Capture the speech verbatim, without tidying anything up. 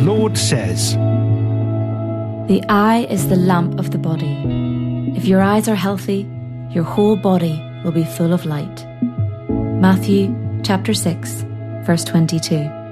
Lord says, "The eye is the lamp of the body. If your eyes are healthy, your whole body will be full of light." Matthew chapter six, verse twenty-two.